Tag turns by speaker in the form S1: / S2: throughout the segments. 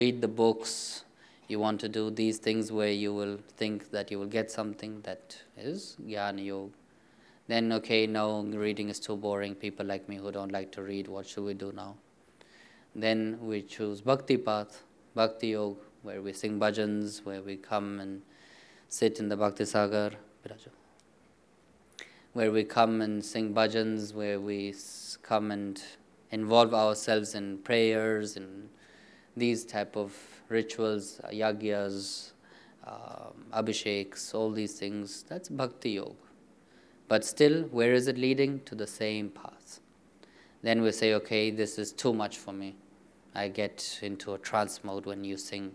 S1: read the books, you want to do these things where you will think that you will get something, that is Jnana Yoga. Then, okay, no, reading is too boring. People like me who don't like to read, what should we do now? Then we choose Bhakti path, Bhakti Yoga, where we sing bhajans, where we come and sit in the Bhakti Sagar, where we come and sing bhajans, where we come and involve ourselves in prayers and these type of rituals, yagyas, abhisheks, all these things. That's Bhakti Yoga. But still, where is it leading? To the same path. Then we say, okay, this is too much for me. I get into a trance mode when you sing,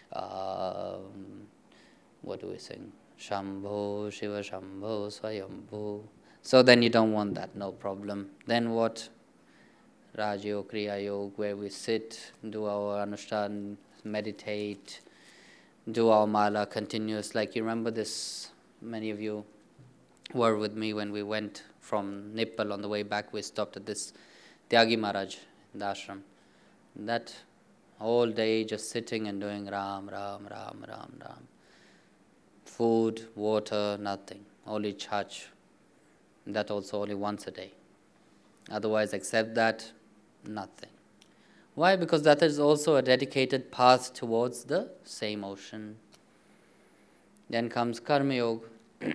S1: what do we sing? Shambho, Shiva Shambho, Swayambho. So then you don't want that, no problem. Then what? Raj Yoga, Kriya Yoga, where we sit, do our Anushthan, meditate, do our mala continuous. Like you remember this, many of you were with me when we went from Nepal. On the way back, we stopped at this Tyagi Maharaj in the ashram. That whole day just sitting and doing Ram, Ram, Ram, Ram, Ram. Food, water, nothing. Only chach. That also only once a day. Otherwise, except that, nothing. Why? Because that is also a dedicated path towards the same ocean. Then comes Karma Yoga.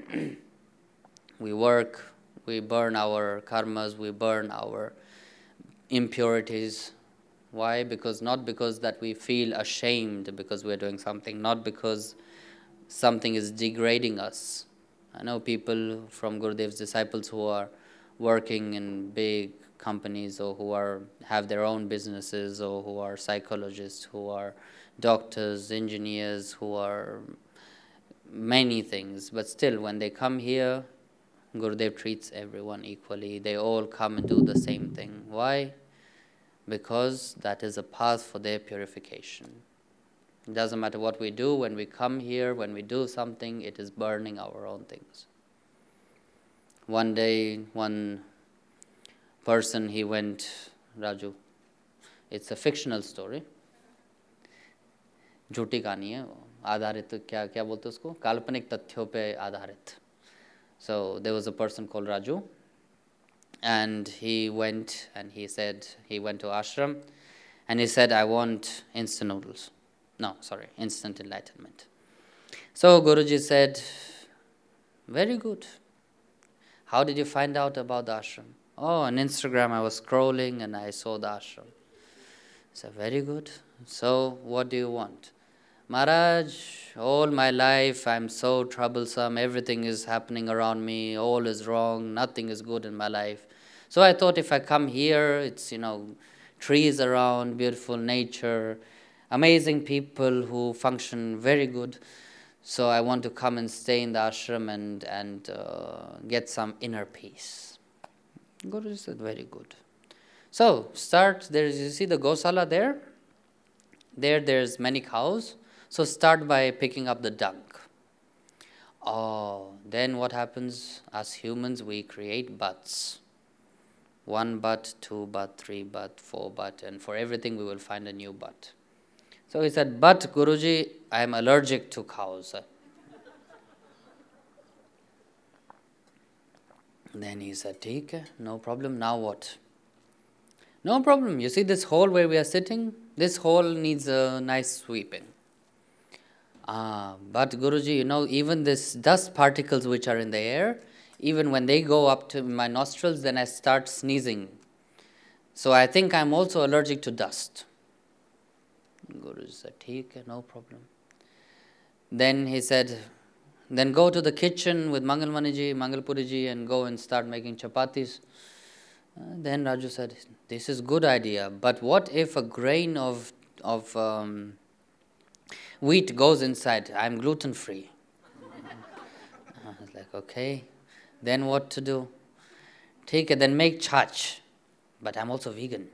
S1: We work, we burn our karmas, we burn our impurities. Why? Because not because that we feel ashamed because we're doing something, not because something is degrading us. I know people from Gurudev's disciples who are working in big companies or who have their own businesses or who are psychologists, who are doctors, engineers, who are many things. But still, when they come here, Gurudev treats everyone equally. They all come and do the same thing. Why? Because that is a path for their purification. It doesn't matter what we do. When we come here, when we do something, it is burning our own things. One day, one person, he went, Raju, it's a fictional story. झूठी कहानी है, आधारित क्या बोलते उसको, काल्पनिक तथ्यों पे आधारित. So there was a person called Raju, and he went and he said, he went to ashram and he said, I want instant noodles. No, sorry, instant enlightenment. So Guruji said, very good. How did you find out about the ashram? Oh, on Instagram I was scrolling and I saw the ashram. I said, very good. So what do you want? Maharaj, all my life I'm so troublesome, everything is happening around me, all is wrong, nothing is good in my life. So I thought if I come here, it's, trees around, beautiful nature, amazing people who function very good. So I want to come and stay in the ashram and get some inner peace. Guruji said, very good. So start, you see the Gosala there? There's many cows. So start by picking up the dung. Oh, then what happens? As humans, we create butts. 1 butt, 2 butt, 3 butt, 4 butt, and for everything we will find a new butt. So he said, but Guruji, I am allergic to cows. Then he said, take, no problem, now what? No problem, you see this hole where we are sitting? This hole needs a nice sweeping. But Guruji, even this dust particles which are in the air, even when they go up to my nostrils, then I start sneezing. So I think I'm also allergic to dust. Guruji said, "Theek, no problem." Then he said, then go to the kitchen with Mangalmaniji, Mangalpuriji and go and start making chapatis. Then Raju said, this is good idea, but what if a grain of wheat goes inside? I'm gluten free. I was like, okay, then what to do? Take it, then make chach, but I'm also vegan.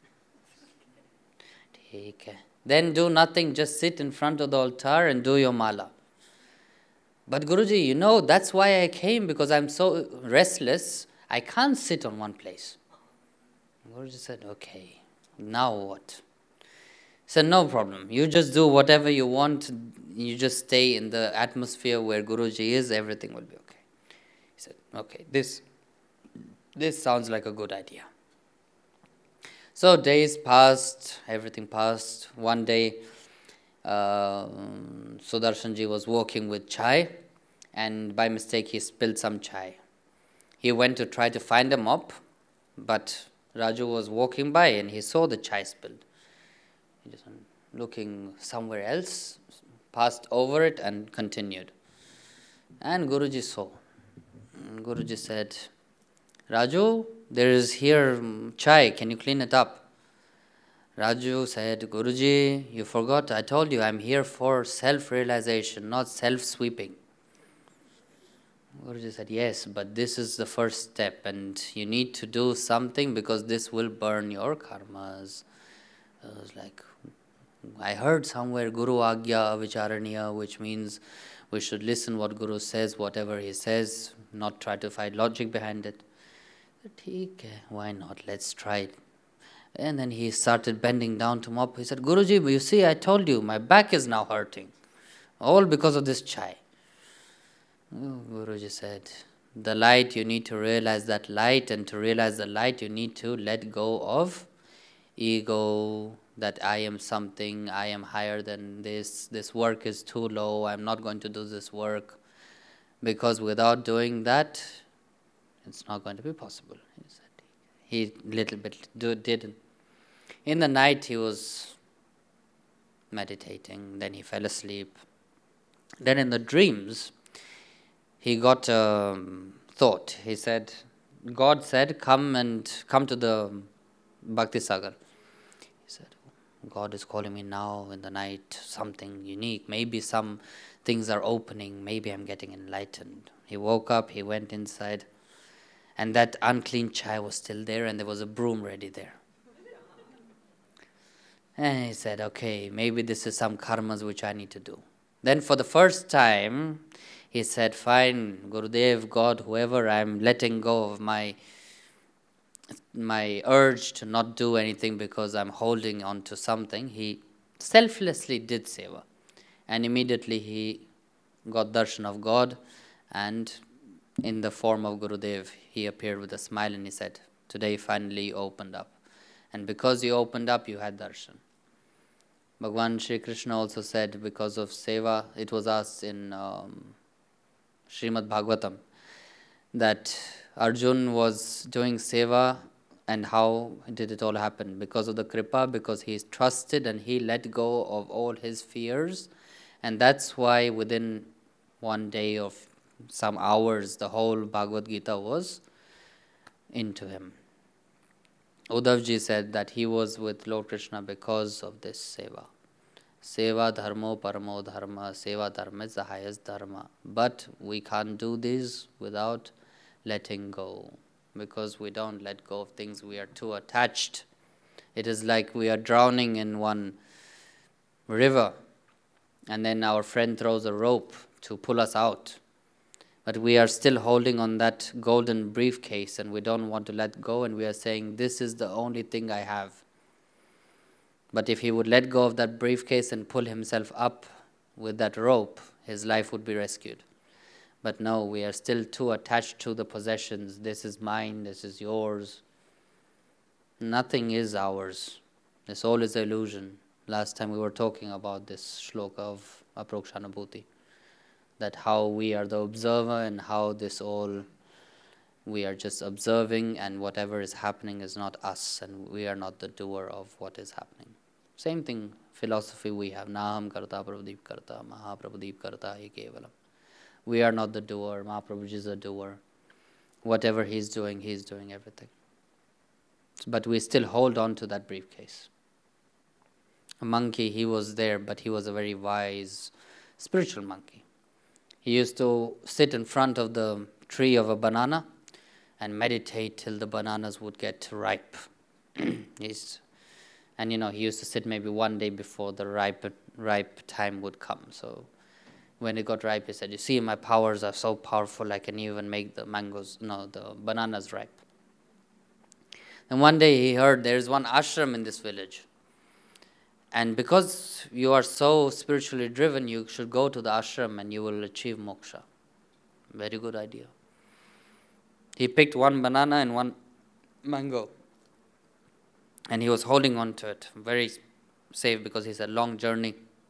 S1: Take it. Then do nothing, just sit in front of the altar and do your mala. But Guruji, that's why I came, because I'm so restless, I can't sit on one place. Guruji said, okay, now what? He said, no problem. You just do whatever you want. You just stay in the atmosphere where Guruji is. Everything will be okay. He said, okay, this sounds like a good idea. So days passed, everything passed. One day, Sudarshanji was walking with chai, and by mistake he spilled some chai. He went to try to find a mop, but Raju was walking by and he saw the chai spilled. He just went looking somewhere else, passed over it and continued. And Guruji saw. And Guruji said, Raju, there is here chai, can you clean it up? Raju said, Guruji, you forgot, I told you I'm here for self-realization, not self-sweeping. Guruji said, yes, but this is the first step and you need to do something because this will burn your karmas. I was like, I heard somewhere Guru Agya Avicharaniya, which means we should listen what Guru says, whatever he says, not try to find logic behind it. Theek hai, why not? Let's try it. And then he started bending down to mop. He said, Guruji, you see, I told you, my back is now hurting. All because of this chai. Oh, Guruji said, the light, you need to realize that light, and to realize the light, you need to let go of ego, that I am something, I am higher than this work is too low, I'm not going to do this work, because without doing that, it's not going to be possible. He said, he little bit did. In the night, he was meditating, then he fell asleep. Then in the dreams, he got a thought. He said, God said, come to the Bhakti Sagar. He said, God is calling me now in the night, something unique. Maybe some things are opening. Maybe I'm getting enlightened. He woke up, he went inside, and that unclean chai was still there, and there was a broom ready there. And he said, okay, maybe this is some karmas which I need to do. Then for the first time, he said, fine, Gurudev, God, whoever, I'm letting go of my urge to not do anything because I'm holding on to something. He selflessly did seva. And immediately he got darshan of God, and in the form of Gurudev, he appeared with a smile and he said, today finally you opened up. And because you opened up, you had darshan. Bhagwan Shri Krishna also said, because of seva, it was asked in Srimad Bhagavatam, that Arjun was doing seva, and how did it all happen? Because of the kripa, because he trusted and he let go of all his fears, and that's why within one day of some hours, the whole Bhagavad Gita was into him. Uddhavji said that he was with Lord Krishna because of this seva. Seva dharmo paramo dharma, seva dharma is the highest dharma. But we can't do this without letting go. Because we don't let go of things, we are too attached. It is like we are drowning in one river, and then our friend throws a rope to pull us out. But we are still holding on that golden briefcase, and we don't want to let go, and we are saying, this is the only thing I have. But if he would let go of that briefcase and pull himself up with that rope, his life would be rescued. But no, we are still too attached to the possessions. This is mine, this is yours. Nothing is ours. This all is illusion. Last time we were talking about this shloka of Aprokshanabhuti, that how we are the observer and how this all, we are just observing, and whatever is happening is not us, and we are not the doer of what is happening. Same thing, philosophy we have. Naham karta prabhudeep karta, Mahaprabhudeep karta hi kevalam. We are not the doer, Mahaprabhuji is the doer. Whatever he's doing everything. But we still hold on to that briefcase. A monkey, he was there, but he was a very wise, spiritual monkey. He used to sit in front of the tree of a banana and meditate till the bananas would get ripe. And he used to sit maybe one day before the ripe time would come. So when it got ripe, he said, you see, my powers are so powerful, I can even make the bananas ripe. And one day he heard there is one ashram in this village. And because you are so spiritually driven, you should go to the ashram and you will achieve moksha. Very good idea. He picked one banana and one mango, and he was holding on to it, very safe, because it's a long journey.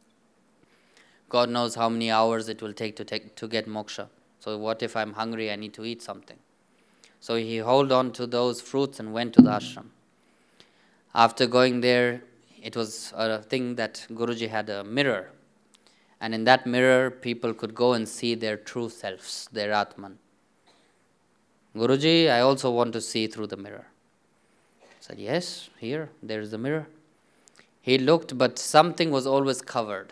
S1: God knows how many hours it will take to get moksha. So what if I'm hungry, I need to eat something? So he held on to those fruits and went to the ashram. After going there, it was a thing that Guruji had a mirror. And in that mirror, people could go and see their true selves, their Atman. Guruji, I also want to see through the mirror. I said, yes, here, there is the mirror. He looked, but something was always covered.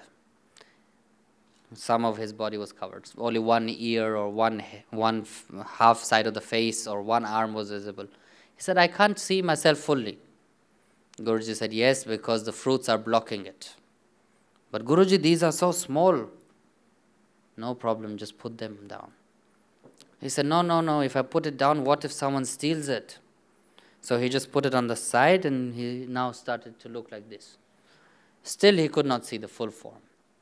S1: Some of his body was covered. Only one ear or one half side of the face or one arm was visible. He said, I can't see myself fully. Guruji said, yes, because the fruits are blocking it. But Guruji, these are so small. No problem, just put them down. He said, no, if I put it down, what if someone steals it? So he just put it on the side and he now started to look like this. Still, he could not see the full form.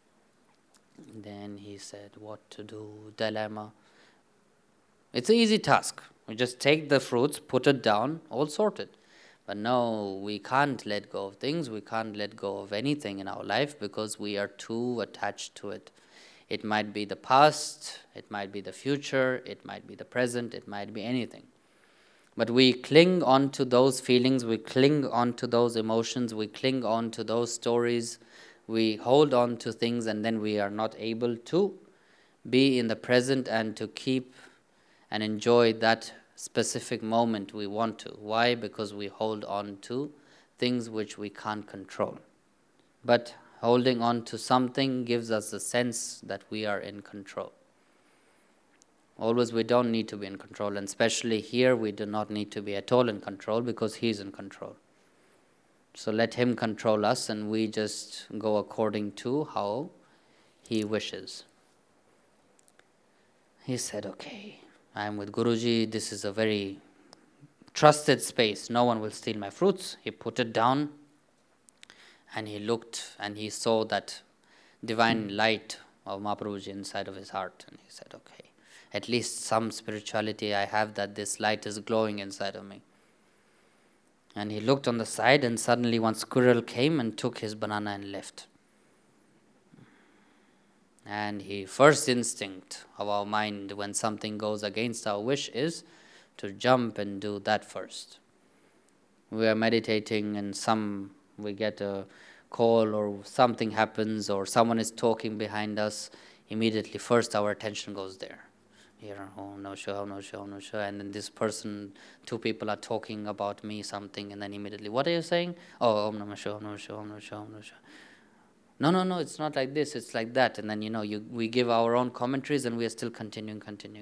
S1: Then he said, what to do? Dilemma. It's an easy task. We just take the fruits, put it down, all sorted. But no, we can't let go of things. We can't let go of anything in our life because we are too attached to it. It might be the past, it might be the future, it might be the present, it might be anything. But we cling on to those feelings, we cling on to those emotions, we cling on to those stories, we hold on to things, and then we are not able to be in the present and to keep and enjoy that specific moment we want to. Why? Because we hold on to things which we can't control. But holding on to something gives us the sense that we are in control. Always we don't need to be in control, and especially here we do not need to be at all in control because He's in control. So let Him control us and we just go according to how He wishes. He said, okay, I am with Guruji, this is a very trusted space, no one will steal my fruits. He put it down and he looked and he saw that divine light of Mahaprabhuji inside of his heart, and he said, okay, at least some spirituality I have, that this light is glowing inside of me. And he looked on the side and suddenly one squirrel came and took his banana and left. And the first instinct of our mind when something goes against our wish is to jump and do that first. We are meditating and we get a call or something happens or someone is talking behind us, immediately first our attention goes there. Here, oh no sure, and then this person, two people are talking about me something, and then immediately, what are you saying? Oh, Om Namah Shivaya, Om Namah Shivaya, Om Namah Shivaya, Om Namah Shivaya. No, it's not like this, it's like that. And then, we give our own commentaries and we are still continuing.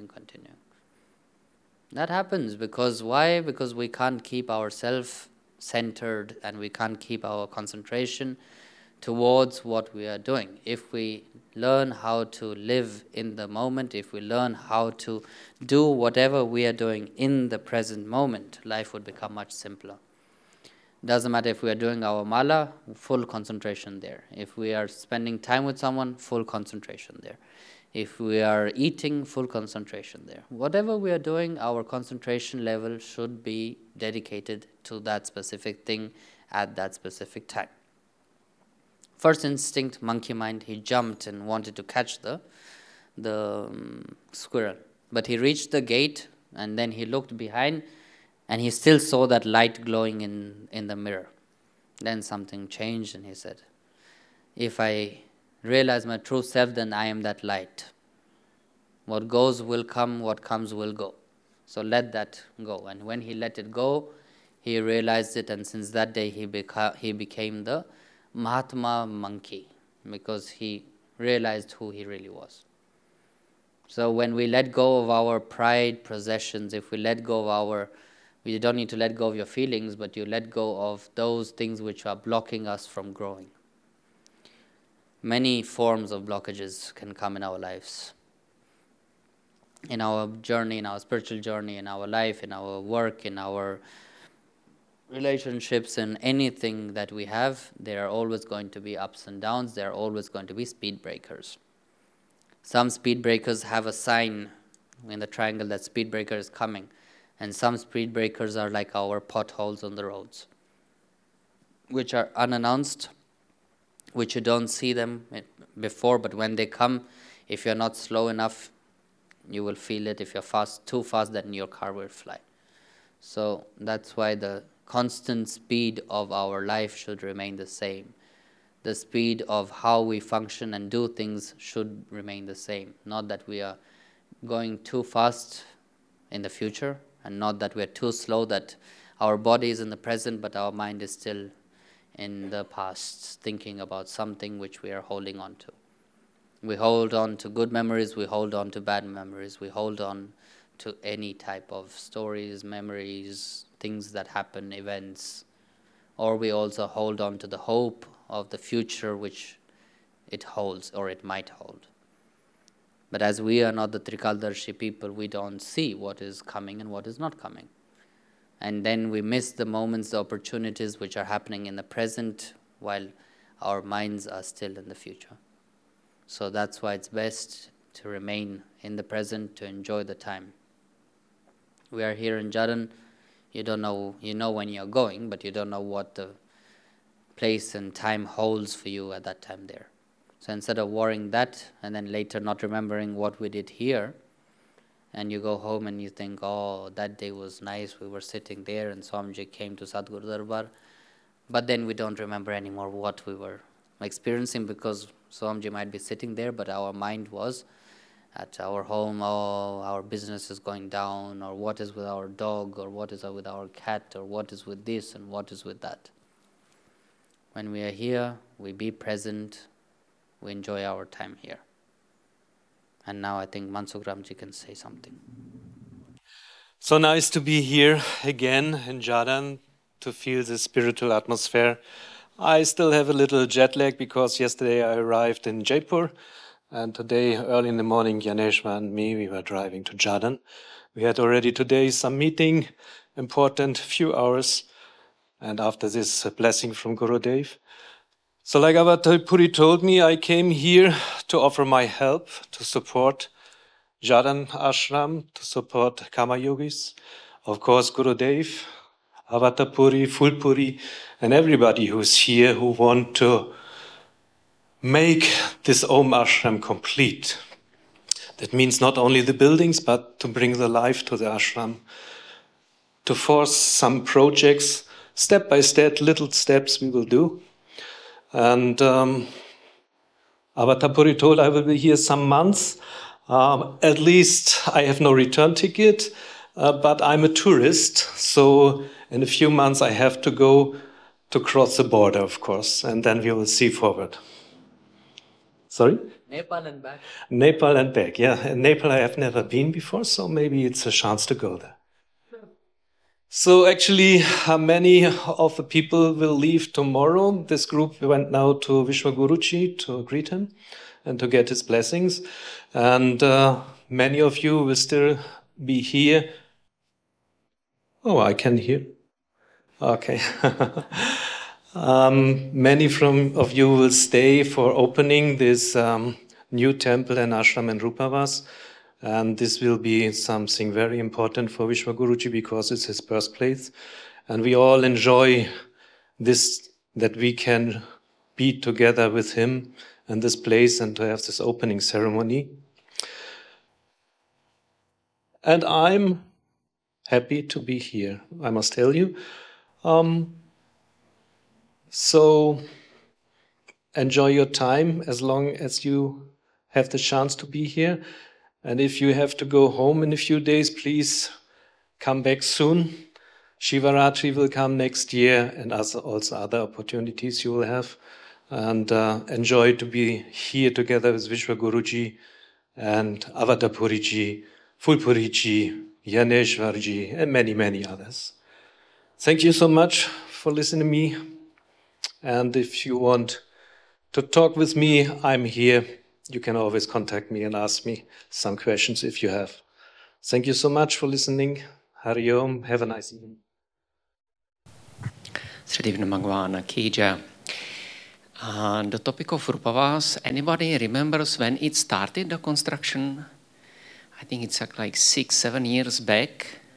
S1: That happens because why? Because we can't keep ourselves centered and we can't keep our concentration towards what we are doing. If we learn how to live in the moment, if we learn how to do whatever we are doing in the present moment, life would become much simpler. Doesn't matter if we are doing our mala, full concentration there. If we are spending time with someone, full concentration there. If we are eating, full concentration there. Whatever we are doing, our concentration level should be dedicated to that specific thing at that specific time. First instinct, monkey mind, he jumped and wanted to catch the squirrel. But he reached the gate and then he looked behind and he still saw that light glowing in the mirror. Then something changed and he said, if I realize my true self, then I am that light. What goes will come, what comes will go. So let that go. And when he let it go, he realized it, and since that day he became the Mahatma monkey, because he realized who he really was. So when we let go of our pride possessions, if we let go of you don't need to let go of your feelings, but you let go of those things which are blocking us from growing. Many forms of blockages can come in our lives. In our journey, in our spiritual journey, in our life, in our work, in our relationships and anything that we have, there are always going to be ups and downs. There are always going to be speed breakers. Some speed breakers have a sign in the triangle that speed breaker is coming, and some speed breakers are like our potholes on the roads, which are unannounced, which you don't see them before, but when they come, if you're not slow enough, you will feel it. If you're too fast, then your car will fly. So that's why the constant speed of our life should remain the same. The speed of how we function and do things should remain the same. Not that we are going too fast in the future, and not that we are too slow that our body is in the present but our mind is still in the past, thinking about something which we are holding on to. We hold on to good memories, we hold on to bad memories, we hold on to any type of stories, memories, things that happen, events, or we also hold on to the hope of the future which it holds or it might hold. But as we are not the Trikaldarshi people, we don't see what is coming and what is not coming. And then we miss the moments, the opportunities which are happening in the present while our minds are still in the future. So that's why it's best to remain in the present, to enjoy the time. We are here in Jharkhand. You don't know, you know when you're going, but you don't know what the place and time holds for you at that time there. So instead of worrying that and then later not remembering what we did here, and you go home and you think, oh, that day was nice, we were sitting there and Swamiji came to Sadhguru Darbar, but then we don't remember anymore what we were experiencing because Swamiji might be sitting there, but our mind was at our home, oh, our business is going down, or what is with our dog, or what is with our cat, or what is with this and what is with that. When we are here, we be present, we enjoy our time here. And now I think Mansukh Ramji can say something.
S2: So nice to be here again in Jharkhand to feel the spiritual atmosphere. I still have a little jet lag because yesterday I arrived in Jaipur, and today early in the morning Yaneshwar and me, we were driving to Jharkhand. We had already today some meeting, important few hours, and after this a blessing from Gurudev. So like Avatar Puri told me, I came here to offer my help, to support Jharkhand Ashram, to support Karma Yogis, of course Gurudev, Avatar Puri, Fulpuri, and everybody who's here who want to make this Om Ashram complete. That means not only the buildings, but to bring the life to the ashram, to force some projects, step by step, little steps we will do. And Avatar Puri told I will be here some months. At least I have no return ticket, but I'm a tourist. So in a few months I have to go to cross the border, of course, and then we will see forward. Sorry?
S1: Nepal and back.
S2: Nepal and back, yeah. In Nepal I have never been before, so maybe it's a chance to go there. So actually, many of the people will leave tomorrow. This group went now to Vishwaguruji to greet him and to get his blessings. And many of you will still be here. Oh, I can hear. Okay. Many of you will stay for opening this new temple and ashram in Rupavas. And this will be something very important for Vishwaguruji because it's his birthplace. And we all enjoy this, that we can be together with him in this place and to have this opening ceremony. And I'm happy to be here, I must tell you. So enjoy your time as long as you have the chance to be here. And if you have to go home in a few days, please come back soon. Shivaratri will come next year and also other opportunities you will have. And enjoy to be here together with Vishwaguruji and Avatar Puriji, Fulpuriji, Yaneshwarji, and many, many others. Thank you so much for listening to me. And if you want to talk with me, I'm here. You can always contact me and ask me some questions if you have. Thank you so much for listening. Hari Om. Have a nice evening.
S3: Sri Bhagwan Ki Jai. The topic of Rupavas, anybody remembers when it started, the construction? I think it's like 6-7 years back.